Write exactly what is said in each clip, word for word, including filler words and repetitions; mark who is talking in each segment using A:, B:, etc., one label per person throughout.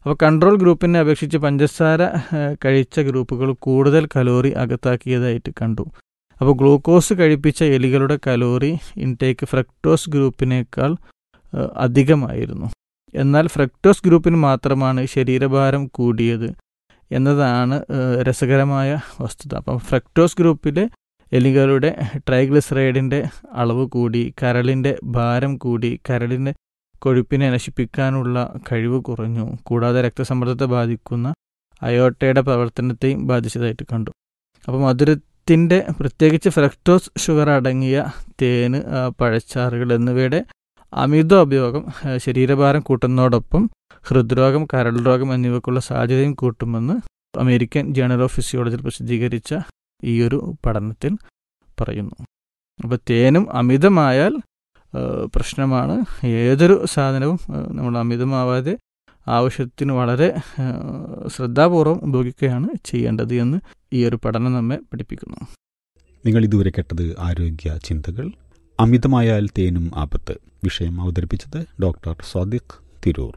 A: അപ്പോൾ കൺട്രോൾ ഗ്രൂപ്പിനെ അപേക്ഷിച്ച് പഞ്ചസാര കഴിച്ച ഗ്രൂപ്പുകൾ കൂടുതൽ കലോറി അകത്താക്കിയതായിട്ട് കണ്ടു. അപ്പോൾ ഗ്ലൂക്കോസ് കഴിപ്പിച്ച എലികളുടെ കലോറി ഇൻടേക്ക് ഫ്രക്ടോസ് ഗ്രൂപ്പിനേക്കാൾ അധികമായിരുന്നു. എന്നാൽ ഫ്രക്ടോസ് ഗ്രൂപ്പിന് മാത്രമാണ് ശരീരഭാരം കൂടിയത് എന്നതാണ് രസകരമായ വസ്തുത. അപ്പം ഫ്രക്ടോസ് ഗ്രൂപ്പിലെ എലികളുടെ ട്രൈഗ്ലിസറൈഡിൻ്റെ അളവ് കൂടി, കരളിൻ്റെ ഭാരം കൂടി, കരളിൻ്റെ കൊഴുപ്പിനെ നശിപ്പിക്കാനുള്ള കഴിവ് കുറഞ്ഞു, കൂടാതെ രക്തസമ്മർദ്ദത്തെ ബാധിക്കുന്ന അയോട്ടയുടെ പ്രവർത്തനത്തെയും ബാധിച്ചതായിട്ട് കണ്ടു. അപ്പോൾ മധുരത്തിൻ്റെ പ്രത്യേകിച്ച് ഫ്രക്ടോസ് ഷുഗർ അടങ്ങിയ തേന്, പഴച്ചാറുകൾ എന്നിവയുടെ അമിത ഉപയോഗം ശരീരഭാരം കൂട്ടുന്നതോടൊപ്പം ഹൃദ്രോഗം, കരൾ രോഗം എന്നിവയ്ക്കുള്ള സാധ്യതയും കൂട്ടുമെന്ന് അമേരിക്കൻ ജേണൽ ഓഫ് ഫിസിയോളജിയിൽ പ്രസിദ്ധീകരിച്ച ഈ ഒരു പഠനത്തിൽ പറയുന്നു. അപ്പോൾ തേനും അമിതമായാൽ പ്രശ്നമാണ്. ഏതൊരു സാധനവും നമ്മൾ അമിതമാവാതെ ആവശ്യത്തിന് വളരെ ശ്രദ്ധാപൂർവം ഉപയോഗിക്കുകയാണ് ചെയ്യേണ്ടത് എന്ന് ഈ ഒരു പഠനം നമ്മെ പഠിപ്പിക്കുന്നു.
B: നിങ്ങൾ ഇതുവരെ കേട്ടത് ആരോഗ്യ ചിന്തകൾ. അമിതമായാൽ തേനും ആപത്ത്. വിഷയം അവതരിപ്പിച്ചത് ഡോക്ടർ സ്വാദിഖ് തിരൂർ.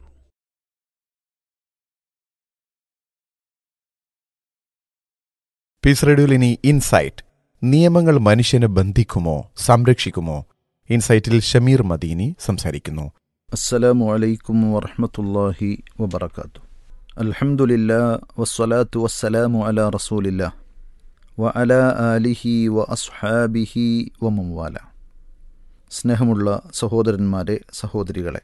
C: പീസ് റേഡിയോയിൽ ഇനി ഇൻസൈറ്റ്. നിയമങ്ങൾ മനുഷ്യനെ ബന്ധിക്കുമോ സംരക്ഷിക്കുമോ? ഇൻസൈറ്റിൽ ഷമീർ മദീനി സംസാരിക്കുന്നു.
D: അസ്സലാമു അലൈക്കും വറഹ്മത്തുള്ളാഹി വബറകാതുഹു. അൽഹംദുലില്ലാഹ് വസ്സലാത്തു വസ്സലാമു അലാ റസൂലില്ലാഹ് വഅലാ ആലിഹി വഅസ്ഹാബിഹി വമൻ വാല. സ്നേഹമുള്ള സഹോദരന്മാരെ, സഹോദരികളെ,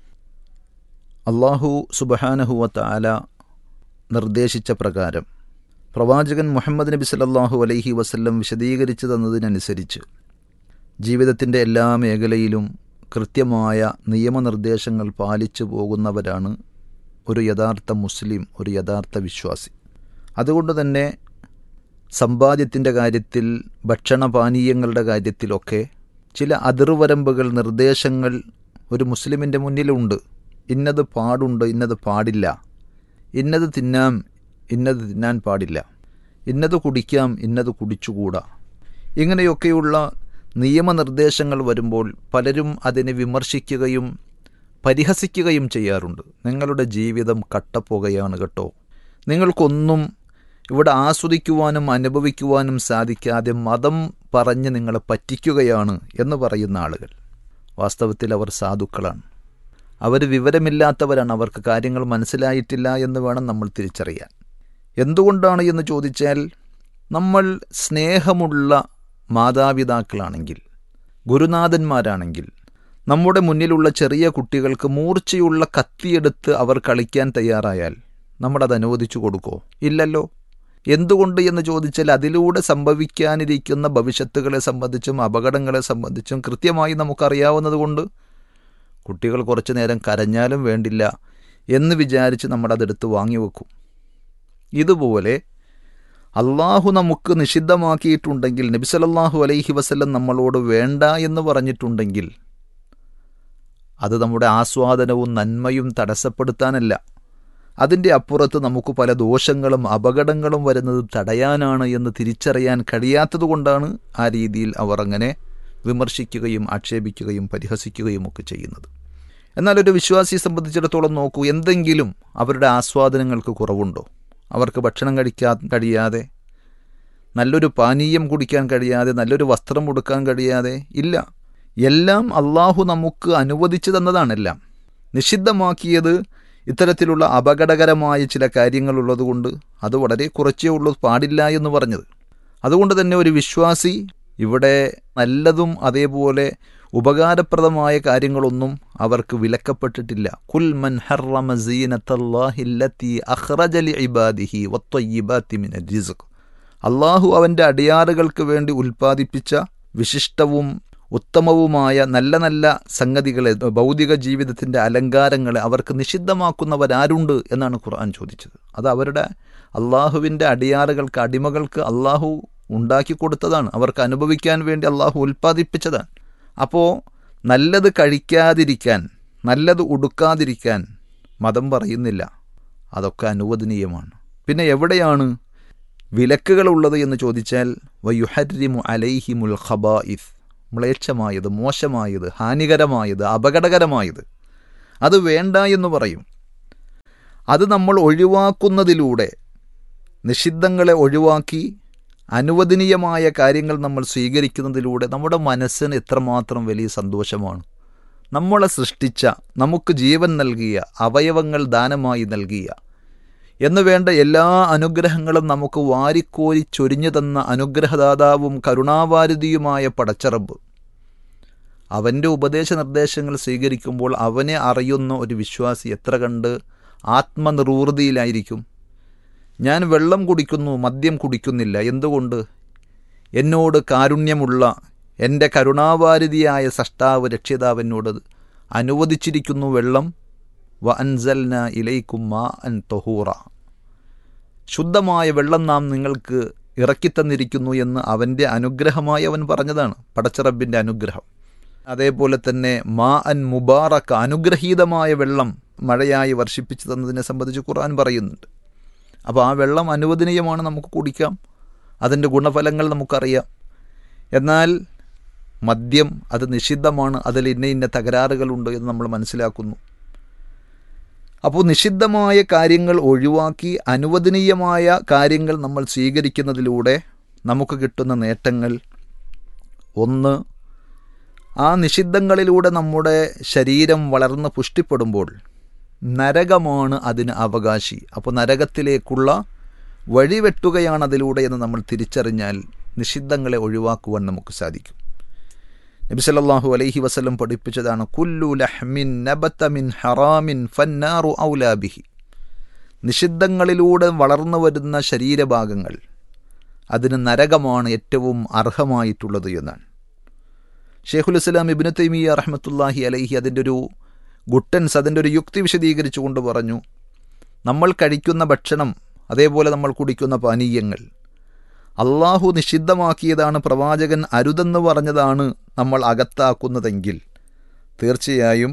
D: അല്ലാഹു സുബ്ഹാനഹു വ തആല നിർദ്ദേശിച്ച പ്രകാരം പ്രവാചകൻ മുഹമ്മദ് നബി സല്ലല്ലാഹു അലൈഹി വസല്ലം വിശദീകരിച്ചു തന്നതിനനുസരിച്ച് ജീവിതത്തിൻ്റെ എല്ലാ മേഖലയിലും കൃത്യമായ നിയമനിർദ്ദേശങ്ങൾ പാലിച്ചു പോകുന്നവരാണ് ഒരു യഥാർത്ഥ മുസ്ലിം, ഒരു യഥാർത്ഥ വിശ്വാസി. അതുകൊണ്ട് തന്നെ സമ്പാദ്യത്തിൻ്റെ കാര്യത്തിൽ, ഭക്ഷണപാനീയങ്ങളുടെ കാര്യത്തിലൊക്കെ ചില അതിർവരമ്പുകൾ, നിർദ്ദേശങ്ങൾ ഒരു മുസ്ലിമിൻ്റെ മുന്നിലുണ്ട്. ഇന്നത് പാടുണ്ട്, ഇന്നത് പാടില്ല, ഇന്നത് തിന്നാം, ഇന്നത് തിന്നാൻ പാടില്ല, ഇന്നത് കുടിക്കാം, ഇന്നത് കുടിച്ചുകൂടാ. ഇങ്ങനെയൊക്കെയുള്ള നിയമനിർദ്ദേശങ്ങൾ വരുമ്പോൾ പലരും അതിനെ വിമർശിക്കുകയും പരിഹസിക്കുകയും ചെയ്യാറുണ്ട്. നിങ്ങളുടെ ജീവിതം കട്ടപ്പുകയാണ് കേട്ടോ, നിങ്ങൾക്കൊന്നും ഇവിടെ ആസ്വദിക്കുവാനും അനുഭവിക്കുവാനും സാധിക്കാതെ മതം പറഞ്ഞ് നിങ്ങളെ പറ്റിക്കുകയാണ് എന്ന് പറയുന്ന ആളുകൾ വാസ്തവത്തിൽ അവർ സാധുക്കളാണ്. അവർ വിവരമില്ലാത്തവരാണ്. അവർക്ക് കാര്യങ്ങൾ മനസ്സിലായിട്ടില്ല എന്ന് വേണം നമ്മൾ തിരിച്ചറിയാൻ. എന്തുകൊണ്ടാണ് എന്ന് ചോദിച്ചാൽ, നമ്മൾ സ്നേഹമുള്ള മാതാപിതാക്കളാണെങ്കിൽ, ഗുരുനാഥന്മാരാണെങ്കിൽ, നമ്മുടെ മുന്നിലുള്ള ചെറിയ കുട്ടികൾക്ക് മൂർച്ചയുള്ള കത്തിയെടുത്ത് അവർ കളിക്കാൻ തയ്യാറായാൽ നമ്മളത് അനുവദിച്ചു കൊടുക്കുമോ? ഇല്ലല്ലോ. എന്തുകൊണ്ട് എന്ന് ചോദിച്ചാൽ, അതിലൂടെ സംഭവിക്കാനിരിക്കുന്ന ഭവിഷ്യത്തുകളെ സംബന്ധിച്ചും അപകടങ്ങളെ സംബന്ധിച്ചും കൃത്യമായി നമുക്കറിയാവുന്നത് കൊണ്ട് കുട്ടികൾ കുറച്ചു നേരം കരഞ്ഞാലും വേണ്ടില്ല എന്ന് വിചാരിച്ച് നമ്മളതെടുത്ത് വാങ്ങിവെക്കും. ഇതുപോലെ അള്ളാഹു നമുക്ക് നിഷിദ്ധമാക്കിയിട്ടുണ്ടെങ്കിൽ, നബി സല്ലല്ലാഹു അലൈഹി വസല്ലം നമ്മളോട് വേണ്ട എന്ന് പറഞ്ഞിട്ടുണ്ടെങ്കിൽ, അത് നമ്മുടെ ആസ്വാദനവും നന്മയും തടസ്സപ്പെടുത്താനല്ല, അതിൻ്റെ അപ്പുറത്ത് നമുക്ക് പല ദോഷങ്ങളും അപകടങ്ങളും വരുന്നത് തടയാനാണ് എന്ന് തിരിച്ചറിയാൻ കഴിയാത്തതുകൊണ്ടാണ് ആ രീതിയിൽ അവർ അങ്ങനെ വിമർശിക്കുകയും ആക്ഷേപിക്കുകയും പരിഹസിക്കുകയും ഒക്കെ ചെയ്യുന്നത്. എന്നാൽ ഒരു വിശ്വാസിയെ സംബന്ധിച്ചിടത്തോളം നോക്കൂ, എന്തെങ്കിലും അവരുടെ ആസ്വാദനങ്ങൾക്ക് കുറവുണ്ടോ? അവർക്ക് ഭക്ഷണം കഴിക്കാൻ കഴിയാതെ, നല്ലൊരു പാനീയം കുടിക്കാൻ കഴിയാതെ, നല്ലൊരു വസ്ത്രം ഉടുക്കാൻ കഴിയാതെ ഇല്ല. എല്ലാം അള്ളാഹു നമുക്ക് അനുവദിച്ചു തന്നതാണെല്ലാം. നിഷിദ്ധമാക്കിയത് ഇത്തരത്തിലുള്ള അപകടകരമായ ചില കാര്യങ്ങളുള്ളതുകൊണ്ട് അത് വളരെ കുറച്ചേ ഉള്ളൂ പാടില്ല എന്ന് പറഞ്ഞത്. അതുകൊണ്ട് തന്നെ ഒരു വിശ്വാസി ഇവിടെ നല്ലതും അതേപോലെ ഉപകാരപ്രദമായ കാര്യങ്ങളൊന്നും അവർക്ക് വിലക്കപ്പെട്ടിട്ടില്ല. കുൽ മൻ ഹറമ സീനത്തല്ലാഹി അല്ലതി അഖ്റജ ലിഇബാദിഹി വത്വയ്യിബാതി മിനർ റിസ്ഖ്. അല്ലാഹു അവൻ്റെ അടിയാറുകൾക്ക് വേണ്ടി ഉൽപ്പാദിപ്പിച്ച വിശിഷ്ടവും ഉത്തമവുമായ നല്ല നല്ല സംഗതികളെ, ഭൗതിക ജീവിതത്തിൻ്റെ അലങ്കാരങ്ങളെ അവർക്ക് നിഷിദ്ധമാക്കുന്നവരാരുണ്ട് എന്നാണ് ഖുർആൻ ചോദിച്ചത്. അത് അവരുടെ അള്ളാഹുവിൻ്റെ അടിയാറുകൾക്ക്, അടിമകൾക്ക് അള്ളാഹു ഉണ്ടാക്കി കൊടുത്തതാണ്, അവർക്ക് അനുഭവിക്കാൻ വേണ്ടി അള്ളാഹു ഉൽപ്പാദിപ്പിച്ചതാണ്. അപ്പോൾ നല്ലത് കഴിക്കാതിരിക്കാൻ, നല്ലത് ഉടുക്കാതിരിക്കാൻ മതം പറയുന്നില്ല, അതൊക്കെ അനുവദനീയമാണ്. പിന്നെ എവിടെയാണ് വിലക്കുകളുള്ളത് എന്ന് ചോദിച്ചാൽ, വയുഹരിമു അലൈഹിമുൽ ഖബായിസ്, മ്ലേച്ഛമായത്, മോശമായത്, ഹാനികരമായത്, അപകടകരമായത് അത് വേണ്ട എന്ന് പറയും. അത് നമ്മൾ ഒഴിവാക്കുന്നതിലൂടെ, നിഷിദ്ധങ്ങളെ ഒഴിവാക്കി അനുവദനീയമായ കാര്യങ്ങൾ നമ്മൾ സ്വീകരിക്കുന്നതിലൂടെ നമ്മുടെ മനസ്സിന് എത്രമാത്രം വലിയ സന്തോഷമാണ്. നമ്മളെ സൃഷ്ടിച്ച, നമുക്ക് ജീവൻ നൽകിയ, അവയവങ്ങൾ ദാനമായി നൽകിയ എന്നു വേണ്ട എല്ലാ അനുഗ്രഹങ്ങളും നമുക്ക് വാരിക്കോരി ചൊരിഞ്ഞു തന്ന അനുഗ്രഹദാതാവും കരുണാവാരിധിയുമായ പടച്ചറബ്, അവൻ്റെ ഉപദേശ നിർദ്ദേശങ്ങൾ സ്വീകരിക്കുമ്പോൾ അവനെ അറിയുന്ന ഒരു വിശ്വാസി എത്ര കണ്ട് ആത്മനിർവൃതിയിലായിരിക്കും. ഞാൻ വെള്ളം കുടിക്കുന്നു, മദ്യം കുടിക്കുന്നില്ല. എന്തുകൊണ്ട്? എന്നോട് കാരുണ്യമുള്ള എൻ്റെ കരുണാവാരിധിയായ സഷ്ടാവ് രക്ഷിതാവ് എന്നോട് അനുവദിച്ചിരിക്കുന്നു വെള്ളം. വ അൻസൽന ഇലൈക്കും മാ അൻ തൊഹൂറ, ശുദ്ധമായ വെള്ളം നാം നിങ്ങൾക്ക് ഇറക്കിത്തന്നിരിക്കുന്നു എന്ന് അവൻ്റെ അനുഗ്രഹമായി അവൻ പറഞ്ഞതാണ്, പടച്ചറബിൻ്റെ അനുഗ്രഹം. അതേപോലെ തന്നെ മാ അൻ മുബാറക്ക, അനുഗ്രഹീതമായ വെള്ളം മഴയായി വർഷിപ്പിച്ചു തന്നതിനെ സംബന്ധിച്ച് ഖുർആൻ പറയുന്നുണ്ട്. അപ്പോൾ ആ വെള്ളം അനുവദനീയമാണ്, നമുക്ക് കുടിക്കാം, അതിൻ്റെ ഗുണഫലങ്ങൾ നമുക്കറിയാം. എന്നാൽ മദ്യം അത് നിഷിദ്ധമാണ്, അതിൽ ഇന്ന ഇന്ന തകരാറുകളുണ്ട് എന്ന് നമ്മൾ മനസ്സിലാക്കുന്നു. അപ്പോൾ നിഷിദ്ധമായ കാര്യങ്ങൾ ഒഴിവാക്കി അനുവദനീയമായ കാര്യങ്ങൾ നമ്മൾ സ്വീകരിക്കുന്നതിലൂടെ നമുക്ക് കിട്ടുന്ന നേട്ടങ്ങൾ, ഒന്ന്, ആ നിഷിദ്ധങ്ങളിലൂടെ നമ്മുടെ ശരീരം വളർന്ന് പുഷ്ടിപ്പെടുമ്പോൾ നരകമാണ് അതിന് അവകാശി. അപ്പോൾ നരകത്തിലേക്കുള്ള വഴിവെട്ടുകയാണ് അതിലൂടെ എന്ന് നമ്മൾ തിരിച്ചറിഞ്ഞാൽ നിഷിദ്ധങ്ങളെ ഒഴിവാക്കുവാൻ നമുക്ക് സാധിക്കും. നബി സല്ലല്ലാഹു അലൈഹി വസല്ലം പഠിപ്പിച്ചതാണ്, കുല്ലു ലഹ്മിൻ നബത മിൻ ഹറാമിൻ ഫന്നാറു ഔലാ ബിഹി. നിഷിദ്ധങ്ങളിലൂടെ വളർന്നു വരുന്ന ശരീരഭാഗങ്ങൾ, അതിന് നരകമാണ് ഏറ്റവും അർഹമായിട്ടുള്ളത് എന്നാണ് ഷെയ്ഖുൽ ഇസ്ലാം ഇബ്നു തൈമിയ്യ റഹ്മത്തുള്ളാഹി അലൈഹി അതിൻ്റെ ഒരു ഗുട്ടൻസ്, അതിൻ്റെ ഒരു യുക്തി വിശദീകരിച്ചു കൊണ്ട് പറഞ്ഞു, നമ്മൾ കഴിക്കുന്ന ഭക്ഷണം, അതേപോലെ നമ്മൾ കുടിക്കുന്ന പാനീയങ്ങൾ അള്ളാഹു നിഷിദ്ധമാക്കിയതാണ്, പ്രവാചകൻ അരുതെന്ന് പറഞ്ഞതാണ് നമ്മൾ അകത്താക്കുന്നതെങ്കിൽ തീർച്ചയായും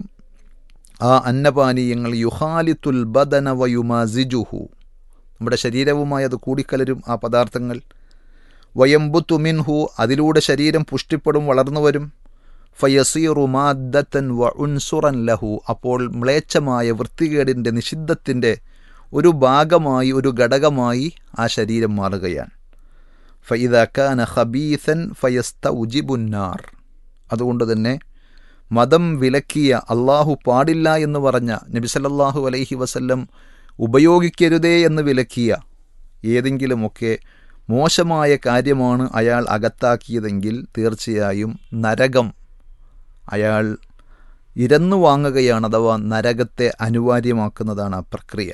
D: ആ അന്നപാനീയങ്ങൾ യുഹാലിത്തുൽ ബദന വയുമാസിജുഹു, നമ്മുടെ ശരീരവുമായി അത് കൂടിക്കലരും ആ പദാർത്ഥങ്ങൾ. വയംബുത്തു മിൻഹു, അതിലൂടെ ശരീരം പുഷ്ടിപ്പെടും, വളർന്നു വരും. ഫയസീറു മാദ്ദത്തൻ വ ഉൻസുറൻ ലഹു, അപ്പോൾ മ്ലേച്ഛമായ വൃത്തികേടിൻ്റെ, നിഷിദ്ധത്തിൻ്റെ ഒരു ഭാഗമായി, ഒരു ഘടകമായി ആ ശരീരം മാറുകയാണ്. ഫഇദാ കാന ഖബീസൻ ഫയസ്തൗജിബുന്നാർ, അതുകൊണ്ട് തന്നെ മതം വിലക്കിയ, അള്ളാഹു പാടില്ല എന്ന് പറഞ്ഞ, നബി സല്ലല്ലാഹു അലൈഹി വസല്ലം ഉപയോഗിക്കരുതേ എന്ന് വിലക്കിയ ഏതെങ്കിലുമൊക്കെ മോശമായ കാര്യമാണ് അയാൾ അകത്താക്കിയതെങ്കിൽ തീർച്ചയായും നരകം അയാൾ ഇരന്നു വാങ്ങുകയാണ്, അഥവാ നരകത്തെ അനിവാര്യമാക്കുന്നതാണ് ആ പ്രക്രിയ.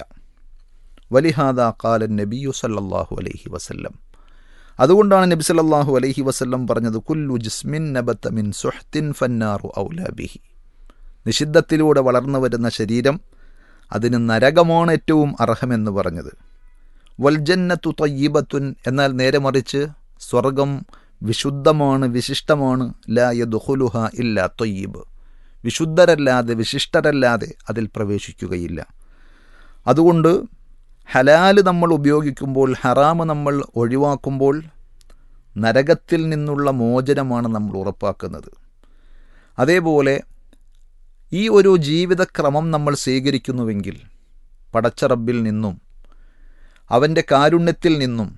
D: വലിഹാദാ ഖാല നബിയു സല്ലല്ലാഹു അലൈഹി വസല്ലം, അതുകൊണ്ടാണ് നബി സല്ലല്ലാഹു അലൈഹി വസല്ലം പറഞ്ഞത്, കുല്ലു ജിസ്മിൻ നബത മിൻ സുഹ്തിൻ ഫന്നാറു ഔലാ ബിഹി. നിഷിദ്ധത്തിലൂടെ വളർന്നു വരുന്ന ശരീരം, അതിന് നരകമാണ് ഏറ്റവും അർഹമെന്ന് പറഞ്ഞത്. വൽ ജന്നത്തു തയ്യിബത്തുൻ, എന്നാൽ നേരെ മറിച്ച് സ്വർഗം വിശുദ്ധമാണ്, വിശിഷ്ടമാണ്. ലാ യദ്ഖുലുഹ ഇല്ലാ തയ്യിബ്, വിശുദ്ധരല്ലാതെ, വിശിഷ്ടരല്ലാതെ അതിൽ പ്രവേശിക്കുകയില്ല. അതുകൊണ്ട് ഹലാല് നമ്മൾ ഉപയോഗിക്കുമ്പോൾ, ഹറാമ് നമ്മൾ ഒഴിവാക്കുമ്പോൾ നരകത്തിൽ നിന്നുള്ള മോചനമാണ് നമ്മൾ ഉറപ്പാക്കുന്നത്. അതേപോലെ ഈ ഒരു ജീവിതക്രമം നമ്മൾ സ്വീകരിക്കുന്നുവെങ്കിൽ പടച്ച റബ്ബിൽ നിന്നും അവൻ്റെ കാരുണ്യത്തിൽ നിന്നും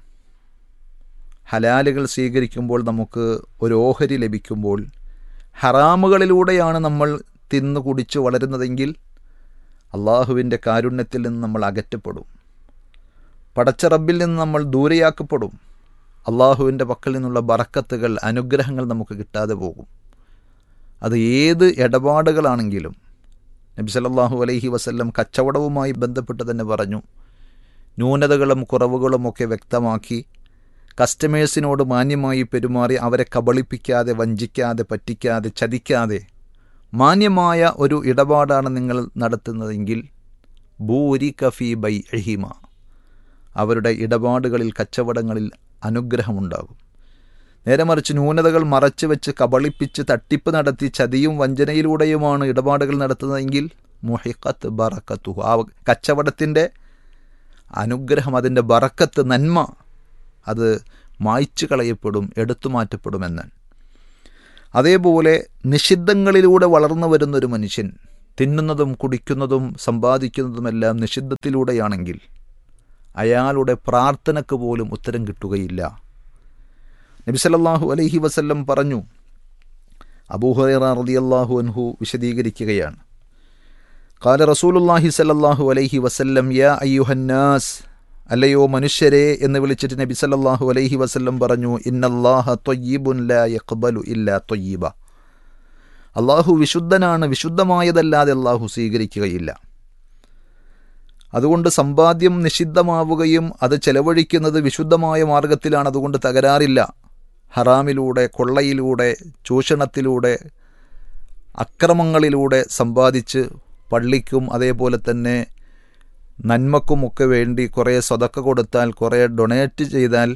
D: ഹലാലുകൾ സ്വീകരിക്കുമ്പോൾ നമുക്ക് ഒരു ഓഹരി ലഭിക്കുമ്പോൾ, ഹറാമുകളിലൂടെയാണ് നമ്മൾ തിന്നു കുടിച്ച് വളരുന്നതെങ്കിൽ അള്ളാഹുവിൻ്റെ കാരുണ്യത്തിൽ നിന്ന് നമ്മൾ അകറ്റപ്പെടും, പടച്ച റബ്ബിൽ നിന്ന് നമ്മൾ ദൂരെയാക്കപ്പെടും. അള്ളാഹുവിൻ്റെ പക്കൽ നിന്നുള്ള ബറക്കത്തുകൾ, അനുഗ്രഹങ്ങൾ നമുക്ക് കിട്ടാതെ പോകും. അത് ഏത് ഇടപാടുകളാണെങ്കിലും. നബി സല്ലല്ലാഹു അലൈഹി വസല്ലം കച്ചവടവുമായി ബന്ധപ്പെട്ട് തന്നെ പറഞ്ഞു, ന്യൂനതകളും കുറവുകളും ഒക്കെ വ്യക്തമാക്കി കസ്റ്റമേഴ്സിനോട് മാന്യമായി പെരുമാറി അവരെ കബളിപ്പിക്കാതെ, വഞ്ചിക്കാതെ, പറ്റിക്കാതെ, ചതിക്കാതെ മാന്യമായ ഒരു ഇടപാടാണ് നിങ്ങൾ നടത്തുന്നതെങ്കിൽ ബൂരിക ഫീ ബൈഇഹിമ, അവരുടെ ഇടപാടുകളിൽ, കച്ചവടങ്ങളിൽ അനുഗ്രഹമുണ്ടാകും. നേരെ മറിച്ച് ന്യൂനതകൾ മറച്ചു വെച്ച് കബളിപ്പിച്ച് തട്ടിപ്പ് നടത്തി ചതിയും വഞ്ചനയിലൂടെയുമാണ് ഇടപാടുകൾ നടത്തുന്നതെങ്കിൽ മുഹിഖത്ത് ബറക്കത്തുഹു, ആ കച്ചവടത്തിൻ്റെ അനുഗ്രഹം, അതിൻ്റെ ബറക്കത്ത്, നന്മ അത് മായ്ച്ചു കളയപ്പെടും, എടുത്തു മാറ്റപ്പെടുമെന്ന്. അതേപോലെ നിഷിദ്ധങ്ങളിലൂടെ വളർന്നു വരുന്നൊരു മനുഷ്യൻ തിന്നുന്നതും കുടിക്കുന്നതും സമ്പാദിക്കുന്നതുമെല്ലാം നിഷിദ്ധത്തിലൂടെയാണെങ്കിൽ അയാളുടെ പ്രാർത്ഥനയ്ക്ക് പോലും ഉത്തരം കിട്ടുകയില്ല. നബി സല്ലല്ലാഹു അലൈഹി വസല്ലം പറഞ്ഞു, അബൂ ഹുറൈറ റളിയല്ലാഹു അൻഹു വിശദീകരിക്കുകയാണ്, ഖാല റസൂലുള്ളാഹി സ്വല്ലല്ലാഹു അലൈഹി വസല്ലം യാ അയ്യുഹന്നാസ്, അല്ലയോ മനുഷ്യരെ എന്ന് വിളിച്ചിട്ട് നബി സല്ലല്ലാഹു അലൈഹി വസല്ലം പറഞ്ഞു, ഇന്നല്ലാഹ ത്വയ്യിബുൻ ലാ യഖ്ബലു ഇല്ലാ ത്വയ്യിബ. അള്ളാഹു വിശുദ്ധനാണ്, വിശുദ്ധമായതല്ലാതെ അള്ളാഹു സ്വീകരിക്കുകയില്ല. അതുകൊണ്ട് സമ്പാദ്യം നിഷിദ്ധമാവുകയും അത് ചെലവഴിക്കുന്നത് വിശുദ്ധമായ മാർഗത്തിലാണ്, അതുകൊണ്ട് തകരാറില്ല. ഹറാമിലൂടെ, കൊള്ളയിലൂടെ, ചൂഷണത്തിലൂടെ, അക്രമങ്ങളിലൂടെ സമ്പാദിച്ച് പള്ളിക്കും അതേപോലെ തന്നെ നന്മക്കുമൊക്കെ വേണ്ടി കുറേ സ്വതക്ക കൊടുത്താൽ, കുറേ ഡൊണേറ്റ് ചെയ്താൽ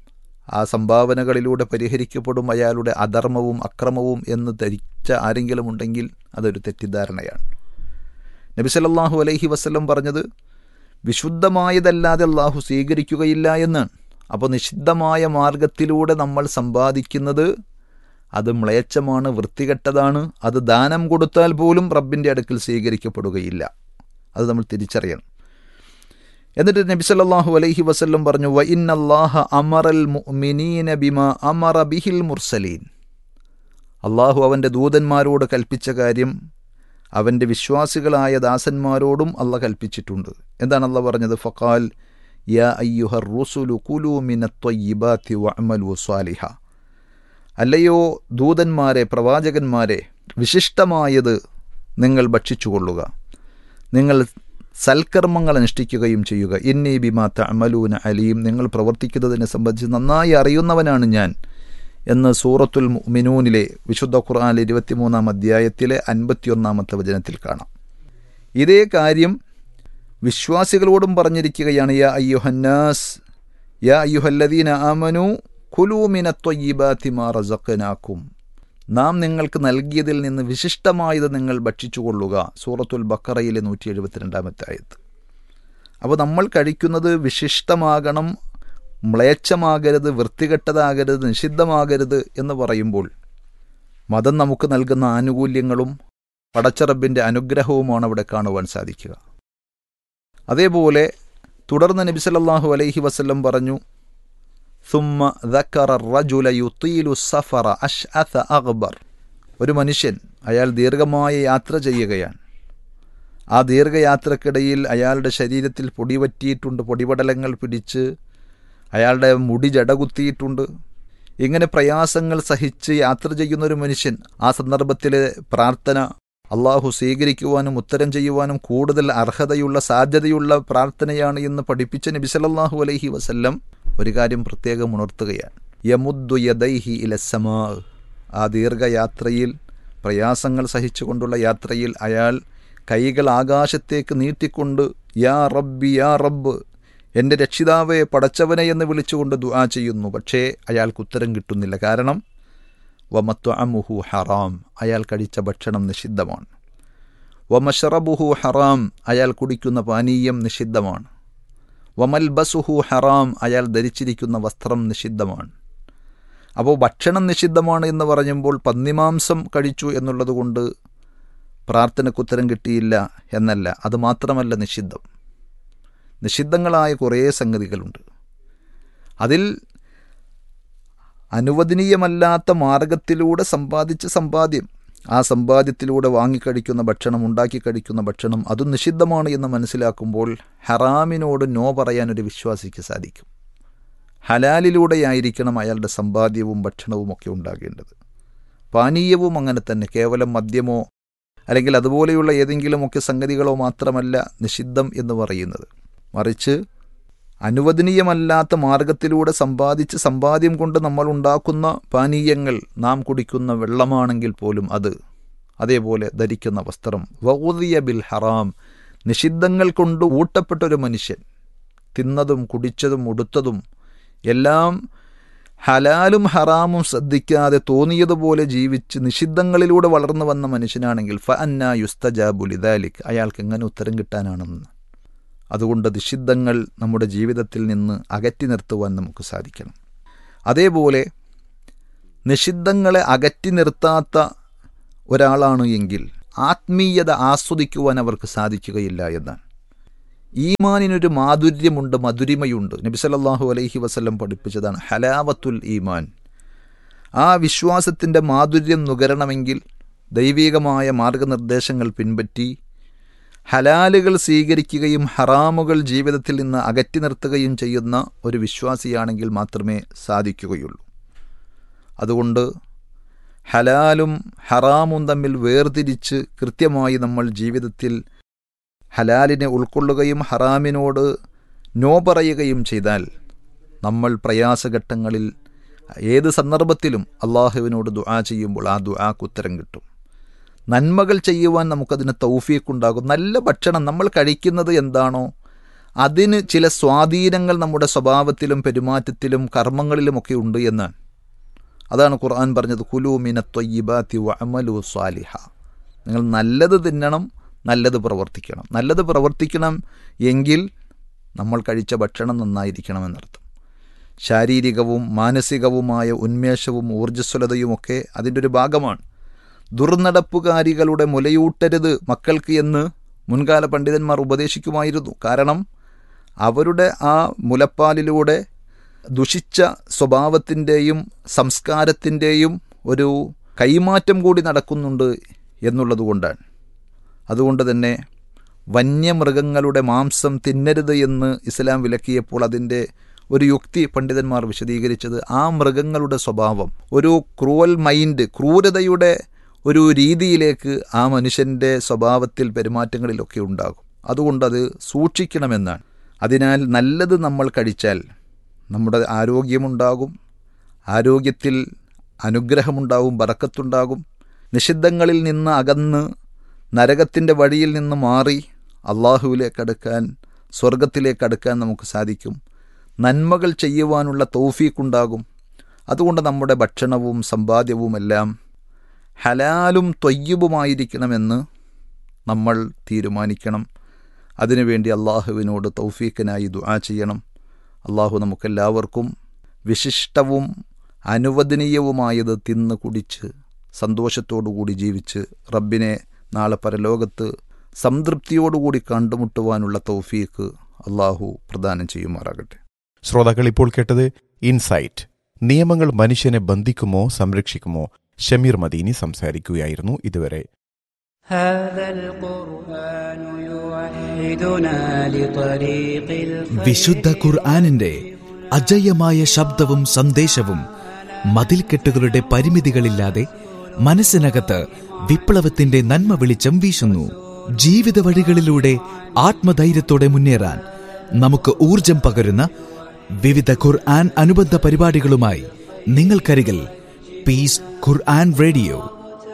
D: ആ സംഭാവനകളിലൂടെ പരിഹരിക്കപ്പെടും അയാളുടെ അധർമ്മവും അക്രമവും എന്ന് ധരിച്ച ആരെങ്കിലും ഉണ്ടെങ്കിൽ അതൊരു തെറ്റിദ്ധാരണയാണ്. നബി സല്ലല്ലാഹു അലൈഹി വസല്ലം പറഞ്ഞത് വിശുദ്ധമായതല്ലാതെ അള്ളാഹു സ്വീകരിക്കുകയില്ല എന്നാണ്. അപ്പോൾ നിഷിദ്ധമായ മാർഗത്തിലൂടെ നമ്മൾ സമ്പാദിക്കുന്നത് അത് മ്ലേച്ഛമാണ്, വൃത്തികെട്ടതാണ്. അത് ദാനം കൊടുത്താൽ പോലും റബ്ബിൻ്റെ അടുക്കൽ സ്വീകരിക്കപ്പെടുകയില്ല. അത് നമ്മൾ തിരിച്ചറിയണം. എന്നിട്ട് നബി സല്ലല്ലാഹു അലൈഹി വസല്ലം പറഞ്ഞു, വ ഇന്നല്ലാഹ അമറൽ മുഅ്മിനീന ബിമാ അമറ ബിഹിൽ മുർസലീൻ. അള്ളാഹു അവൻ്റെ ദൂതന്മാരോട് കൽപ്പിച്ച കാര്യം അവൻ്റെ വിശ്വാസികളായ ദാസന്മാരോടും അള്ളാഹ് കൽപ്പിച്ചിട്ടുണ്ട്. എന്താണ് അള്ളാഹ് പറഞ്ഞത്? ഫഖാൽ യാ അയ്യുഹർ റുസുലു കുലൂ മിനത് ത്വയ്യിബാതി വഅമലു സ്വാലിഹ. അല്ലയോ ദൂതന്മാരെ, പ്രവാചകന്മാരെ, വിശിഷ്ടമായത് നിങ്ങൾ ഭക്ഷിച്ചുകൊള്ളുക, നിങ്ങൾ സൽക്കർമ്മങ്ങൾ അനുഷ്ഠിക്കുകയും ചെയ്യുക. ഇന്നി ബിമാ തഅമലൂന അലീം, നിങ്ങൾ പ്രവർത്തിക്കുന്നതിനെ സംബന്ധിച്ച് നന്നായി അറിയുന്നവനാണ് ഞാൻ എന്ന് സൂറത്തുൽ മുഅ്മിനൂനിലെ വിശുദ്ധ ഖുർആനിലെ ഇരുപത്തിമൂന്നാം അധ്യായത്തിലെ അൻപത്തിയൊന്നാമത്തെ വചനത്തിൽ കാണാം. ഇതേ കാര്യം വിശ്വാസികളോടും പറഞ്ഞിരിക്കുകയാണ്. യാ അയ്യുഹന്നാസ് യാ അയ്യുഹല്ലദീന ആമനു കുലൂ മിനത് ത്വയ്യിബാതി മാ റസഖ്നാകും. നാം നിങ്ങൾക്ക് നൽകിയതിൽ നിന്ന് വിശിഷ്ടമായത് നിങ്ങൾ ഭക്ഷിച്ചുകൊള്ളുക. സൂറത്തുൽ ബഖറയിലെ നൂറ്റി എഴുപത്തിരണ്ടാമത്തെ ആയത്ത്. അപ്പോൾ നമ്മൾ കഴിക്കുന്നത് വിശിഷ്ടമാകണം, മ്ലേച്ഛമാകരുത്, വൃത്തികെട്ടതാകരുത്, നിഷിദ്ധമാകരുത് എന്ന് പറയുമ്പോൾ മതം നമുക്ക് നൽകുന്ന ആനുകൂല്യങ്ങളും പടച്ചറബിൻ്റെ അനുഗ്രഹവുമാണ് അവിടെ കാണുവാൻ സാധിക്കുക. അതേപോലെ തുടർന്ന് നബി സല്ലല്ലാഹു അലൈഹി വസല്ലം പറഞ്ഞു, സുമ്മ ദക്കറ റജുല യുതീലു സഫറ അശ്അഥ അഗ്ബർ. ഒരു മനുഷ്യൻ അയാൾ ദീർഘമായ യാത്ര ചെയ്യുകയാണ്. ആ ദീർഘയാത്രക്കിടയിൽ അയാളുടെ ശരീരത്തിൽ പൊടി പറ്റിയിട്ടുണ്ട്, പൊടിപടലങ്ങൾ പിടിച്ച് അയാളുടെ മുടി ജടകുത്തിയിട്ടുണ്ട്. ഇങ്ങനെ പ്രയാസങ്ങൾ സഹിച്ച് യാത്ര ചെയ്യുന്നൊരു മനുഷ്യൻ ആ സന്ദർഭത്തിലെ പ്രാർത്ഥന അള്ളാഹു സ്വീകരിക്കുവാനും ഉത്തരം ചെയ്യുവാനും കൂടുതൽ അർഹതയുള്ള സാധ്യതയുള്ള പ്രാർത്ഥനയാണ് എന്ന് പഠിപ്പിച്ച നബി സല്ലല്ലാഹു അലൈഹി വസല്ലം ഒരു കാര്യം പ്രത്യേകം ഉണർത്തുകയാണ്. യമുദ്ദു യദൈഹി ഇലസ്സമാ. ആ ദീർഘയാത്രയിൽ, പ്രയാസങ്ങൾ സഹിച്ചുകൊണ്ടുള്ള യാത്രയിൽ അയാൾ കൈകൾ ആകാശത്തേക്ക് നീട്ടിക്കൊണ്ട് യാ റബ്ബി യാ റബ്ബ്, എൻ്റെ രക്ഷിതാവേ, പടച്ചവനെ എന്ന് വിളിച്ചുകൊണ്ട് ദുആ ചെയ്യുന്നു. പക്ഷേ അയാൾക്ക് ഉത്തരം കിട്ടുന്നില്ല. കാരണം വമത്വഅമുഹു ഹറാം, അയാൾ കഴിച്ച ഭക്ഷണം നിഷിദ്ധമാണ്. വമശ്റബുഹു ഹറാം, അയാൾ കുടിക്കുന്ന പാനീയം നിഷിദ്ധമാണ്. വമൽബസുഹു ഹറാം, അയാൾ ധരിച്ചിരിക്കുന്ന വസ്ത്രം നിഷിദ്ധമാണ്. അപ്പോൾ ഭക്ഷണം നിഷിദ്ധമാണ് എന്ന് പറയുമ്പോൾ പന്നിമാംസം കഴിച്ചു എന്നുള്ളത് കൊണ്ട് പ്രാർത്ഥനയ്ക്ക് ഉത്തരം കിട്ടിയില്ല എന്നല്ല. അത് മാത്രമല്ല നിഷിദ്ധം. നിഷിദ്ധങ്ങളായ കുറേ സംഗതികളുണ്ട്. അതിൽ അനുവദനീയമല്ലാത്ത മാർഗത്തിലൂടെ സമ്പാദിച്ച സമ്പാദ്യം, ആ സമ്പാദ്യത്തിലൂടെ വാങ്ങിക്കഴിക്കുന്ന ഭക്ഷണം, ഉണ്ടാക്കി കഴിക്കുന്ന ഭക്ഷണം, അതും നിഷിദ്ധമാണ് എന്ന് മനസ്സിലാക്കുമ്പോൾ ഹറാമിനോട് നോ പറയാനൊരു വിശ്വാസിക്ക് സാധിക്കും. ഹലാലിലൂടെയായിരിക്കണം അയാളുടെ സമ്പാദ്യവും ഭക്ഷണവും ഒക്കെ ഉണ്ടാകേണ്ടത്. പാനീയവും അങ്ങനെ തന്നെ. കേവലം മദ്യമോ അല്ലെങ്കിൽ അതുപോലെയുള്ള ഏതെങ്കിലുമൊക്കെ സംഗതികളോ മാത്രമല്ല നിഷിദ്ധം എന്ന് പറയുന്നത്. മറിച്ച് അനുവദനീയമല്ലാത്ത മാർഗത്തിലൂടെ സമ്പാദിച്ച് സമ്പാദ്യം കൊണ്ട് നമ്മൾ ഉണ്ടാക്കുന്ന പാനീയങ്ങൾ, നാം കുടിക്കുന്ന വെള്ളമാണെങ്കിൽ പോലും അത്, അതേപോലെ ധരിക്കുന്ന വസ്ത്രം, വഉദിയ ബിൽ ഹറാം, നിഷിദ്ധങ്ങൾ കൊണ്ട് ഊട്ടപ്പെട്ടൊരു മനുഷ്യൻ തിന്നതും കുടിച്ചതും ഉടുത്തതും എല്ലാം ഹലാലും ഹറാമും ശ്രദ്ധിക്കാതെ തോന്നിയതുപോലെ ജീവിച്ച് നിഷിദ്ധങ്ങളിലൂടെ വളർന്നു വന്ന മനുഷ്യനാണെങ്കിൽ ഫ അന്നാ യുസ്തജാബു ലിദാലിക്, അയാൾക്ക് എങ്ങനെ ഉത്തരം കിട്ടാനാണെന്ന്. അതുകൊണ്ട് നിഷിദ്ധങ്ങൾ നമ്മുടെ ജീവിതത്തിൽ നിന്ന് അകറ്റി നിർത്തുവാൻ നമുക്ക് സാധിക്കണം. അതേപോലെ നിഷിദ്ധങ്ങളെ അകറ്റി നിർത്താത്ത ഒരാളാണ് എങ്കിൽ ആത്മീയത ആസ്വദിക്കുവാൻ അവർക്ക് സാധിക്കുകയില്ല എന്നാണ്. ഈമാനിനൊരു മാധുര്യമുണ്ട്, മധുരിമയുണ്ട്. നബി സല്ലല്ലാഹു അലൈഹി വസല്ലം പഠിപ്പിച്ചതാണ് ഹലാവത്തുൽ ഈമാൻ. ആ വിശ്വാസത്തിൻ്റെ മാധുര്യം നുകരണമെങ്കിൽ ദൈവികമായ മാർഗനിർദ്ദേശങ്ങൾ പിൻപറ്റി ഹലാലുകൾ സ്വീകരിക്കുകയും ഹറാമുകൾ ജീവിതത്തിൽ നിന്ന് അകറ്റി നിർത്തുകയും ചെയ്യുന്ന ഒരു വിശ്വാസിയാണെങ്കിൽ മാത്രമേ സാധിക്കുകയുള്ളൂ. അതുകൊണ്ട് ഹലാലും ഹറാമും തമ്മിൽ വേർതിരിച്ച് കൃത്യമായി നമ്മൾ ജീവിതത്തിൽ ഹലാലിനെ ഉൾക്കൊള്ളുകയും ഹറാമിനോട് നോ പറയുകയും ചെയ്താൽ നമ്മൾ പ്രയാസഘട്ടങ്ങളിൽ ഏത് സന്ദർഭത്തിലും അള്ളാഹുവിനോട് ദുആ ചെയ്യുമ്പോൾ ആ ദുആക്ക് ഉത്തരം കിട്ടും. നന്മകൾ ചെയ്യുവാൻ നമുക്കതിന് തൗഫീഖുണ്ടാകും. നല്ല ഭക്ഷണം നമ്മൾ കഴിക്കുന്നത് എന്താണോ അതിന് ചില സ്വാധീനങ്ങൾ നമ്മുടെ സ്വഭാവത്തിലും പെരുമാറ്റത്തിലും കർമ്മങ്ങളിലുമൊക്കെ ഉണ്ട് എന്നാണ്. അതാണ് ഖുർആൻ പറഞ്ഞത്, കുലൂ മിനത്ത് ത്വയ്യിബാത്തി വഅമലു സ്വാലിഹ. നിങ്ങൾ നല്ലത് തിന്നണം, നല്ലത് പ്രവർത്തിക്കണം. നല്ലത് പ്രവർത്തിക്കണം എങ്കിൽ നമ്മൾ കഴിച്ച ഭക്ഷണം നന്നായിരിക്കണമെന്നർത്ഥം. ശാരീരികവും മാനസികവുമായ ഉന്മേഷവും ഊർജ്ജസ്വലതയുമൊക്കെ അതിൻ്റെ ഒരു ഭാഗമാണ്. ദുർനടപ്പുകാരികളുടെ മുലയൂട്ടരുത് മക്കൾക്ക് എന്ന് മുൻകാല പണ്ഡിതന്മാർ ഉപദേശിക്കുമായിരുന്നു. കാരണം അവരുടെ ആ മുലപ്പാലിലൂടെ ദുഷിച്ച സ്വഭാവത്തിൻ്റെയും സംസ്കാരത്തിൻ്റെയും ഒരു കൈമാറ്റം കൂടി നടക്കുന്നുണ്ട് എന്നുള്ളത് കൊണ്ടാണ്. അതുകൊണ്ട് തന്നെ വന്യമൃഗങ്ങളുടെ മാംസം തിന്നരുത് എന്ന് ഇസ്ലാം വിലക്കിയപ്പോൾ അതിൻ്റെ ഒരു യുക്തി പണ്ഡിതന്മാർ വിശദീകരിച്ചത് ആ മൃഗങ്ങളുടെ സ്വഭാവം ഒരു ക്രൂവൽ മൈൻഡ്, ക്രൂരതയുടെ ഒരു രീതിയിലേക്ക് ആ മനുഷ്യൻ്റെ സ്വഭാവത്തിൽ പെരുമാറ്റങ്ങളിലൊക്കെ ഉണ്ടാകും. അതുകൊണ്ടത് സൂക്ഷിക്കണമെന്നാണ്. അതിനാൽ നല്ലത് നമ്മൾ കഴിച്ചാൽ നമ്മുടെ ആരോഗ്യമുണ്ടാകും, ആരോഗ്യത്തിൽ അനുഗ്രഹമുണ്ടാകും, ബറക്കത്തുണ്ടാകും. നിഷിദ്ധങ്ങളിൽ നിന്ന് അകന്ന് നരകത്തിൻ്റെ വഴിയിൽ നിന്ന് മാറി അള്ളാഹുവിലേക്ക് അടുക്കാൻ, സ്വർഗത്തിലേക്ക് അടുക്കാൻ നമുക്ക് സാധിക്കും. നന്മകൾ ചെയ്യുവാനുള്ള തൗഫീഖുണ്ടാകും. അതുകൊണ്ട് നമ്മുടെ ഭക്ഷണവും സമ്പാദ്യവുമെല്ലാം ഹലാലും ത്വയ്യിബുമായിരിക്കണമെന്ന് നമ്മൾ തീരുമാനിക്കണം. അതിനുവേണ്ടി അള്ളാഹുവിനോട് തൗഫീഖിനായി ദുആ ചെയ്യണം. അള്ളാഹു നമുക്കെല്ലാവർക്കും വിശിഷ്ടവും അനുവദനീയവുമായത് തിന്ന് കുടിച്ച് സന്തോഷത്തോടുകൂടി ജീവിച്ച് റബ്ബിനെ നാളെ പരലോകത്ത് സംതൃപ്തിയോടുകൂടി കണ്ടുമുട്ടുവാനുള്ള തൗഫീഖ് അള്ളാഹു പ്രദാനം ചെയ്യുമാറാകട്ടെ.
C: ശ്രോതാക്കൾ ഇപ്പോൾ കേട്ടത് ഇൻസൈറ്റ്. നിയമങ്ങൾ മനുഷ്യനെ ബന്ധിക്കുമോ സംരക്ഷിക്കുമോ? ഷമീർ മദീനി സംസാരിക്കുകയായിരുന്നു ഇതുവരെ.
E: വിശുദ്ധ ഖുർആനിന്റെ അജയ്യമായ ശബ്ദവും സന്ദേശവും മതിൽക്കെട്ടുകളുടെ പരിമിതികളില്ലാതെ മനസ്സിനകത്ത് വിപ്ലവത്തിന്റെ നന്മ വെളിച്ചം വീശുന്നു. ജീവിത വഴികളിലൂടെ ആത്മധൈര്യത്തോടെ മുന്നേറാൻ നമുക്ക് ഊർജം പകരുന്ന വിവിധ ഖുർആൻ അനുബന്ധ പരിപാടികളുമായി നിങ്ങൾക്കരികിൽ പീസ് ഖുർആൻ റേഡിയോ.